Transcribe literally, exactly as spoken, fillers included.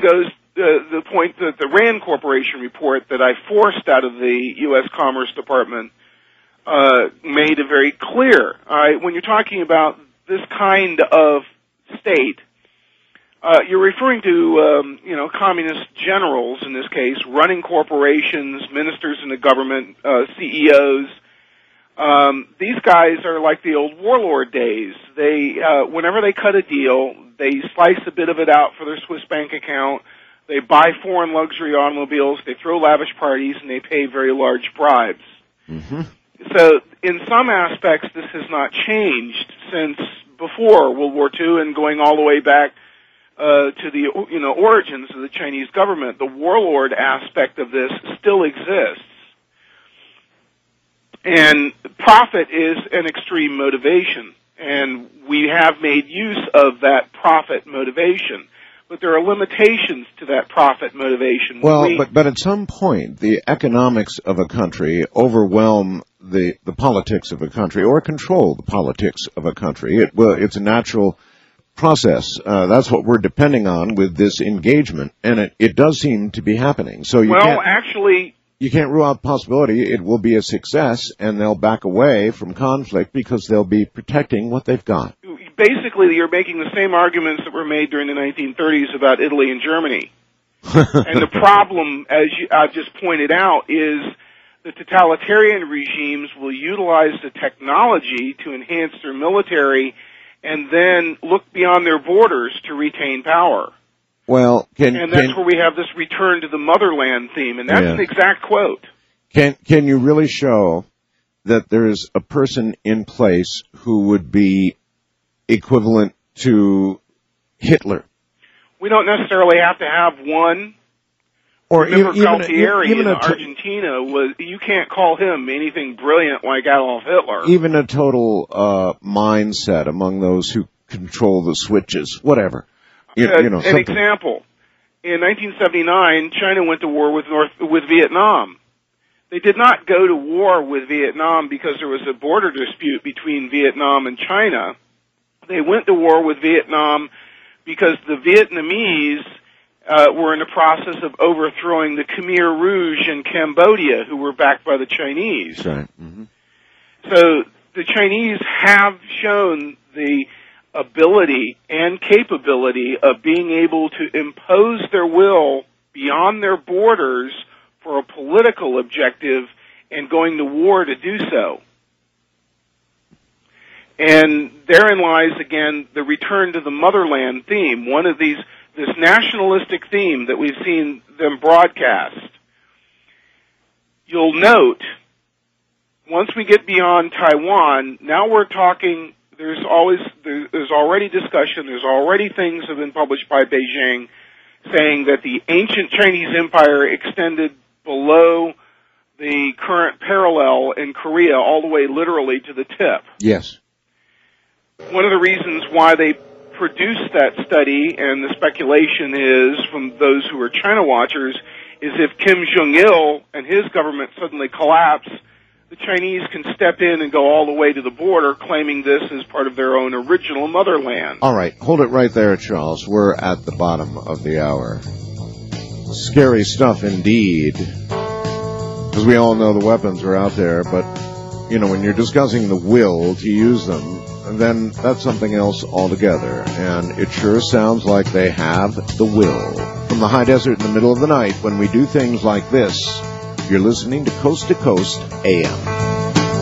goes uh, the point that the RAND Corporation report that I forced out of the U S Commerce Department uh, made it very clear. All right, when you're talking about this kind of state, uh, you're referring to, um, you know, communist generals, in this case, running corporations, ministers in the government, uh, C E Os. Um, these guys are like the old warlord days. They, uh, whenever they cut a deal, they slice a bit of it out for their Swiss bank account. They buy foreign luxury automobiles. They throw lavish parties, and they pay very large bribes. Mm-hmm. So, in some aspects, this has not changed since before World War Two, and going all the way back uh, to the you know origins of the Chinese government. The warlord aspect of this still exists. And profit is an extreme motivation, and we have made use of that profit motivation. But there are limitations to that profit motivation. Well, we, but, but at some point, the economics of a country overwhelm the, the politics of a country, or control the politics of a country. It, well, it's a natural process. Uh, that's what we're depending on with this engagement, and it, it does seem to be happening. So you well, can't, actually... You can't rule out the possibility it will be a success, and they'll back away from conflict because they'll be protecting what they've got. Basically, you're making the same arguments that were made during the nineteen thirties about Italy and Germany. And the problem, as you, I've just pointed out, is the totalitarian regimes will utilize the technology to enhance their military and then look beyond their borders to retain power. Well, can, and that's can, where we have this return to the motherland theme, and that's yeah. an exact quote. Can can you really show that there's a person in place who would be equivalent to Hitler? We don't necessarily have to have one. Or Remember even, Galtieri even in a to- Argentina was, you can't call him anything brilliant like Adolf Hitler. Even a total uh, mindset among those who control the switches, whatever. You, uh, you know, an something. example, in nineteen seventy-nine, China went to war with North with Vietnam. They did not go to war with Vietnam because there was a border dispute between Vietnam and China. They went to war with Vietnam because the Vietnamese uh, were in the process of overthrowing the Khmer Rouge in Cambodia, who were backed by the Chinese. That's right. Mm-hmm. So the Chinese have shown the ability and capability of being able to impose their will beyond their borders for a political objective and going to war to do so. And therein lies, again, the return to the motherland theme, one of these, this nationalistic theme that we've seen them broadcast. You'll note, once we get beyond Taiwan, now we're talking, there's always, there's already discussion, there's already things that have been published by Beijing saying that the ancient Chinese empire extended below the current parallel in Korea all the way literally to the tip. Yes. One of the reasons why they produced that study, and the speculation is from those who are China watchers, is if Kim Jong-il and his government suddenly collapse, the Chinese can step in and go all the way to the border, claiming this as part of their own original motherland. All right, hold it right there, Charles. We're at the bottom of the hour. Scary stuff indeed, because we all know the weapons are out there, but, you know, when you're discussing the will to use them, then that's something else altogether. And it sure sounds like they have the will. From the high desert in the middle of the night, when we do things like this, you're listening to Coast to Coast A M.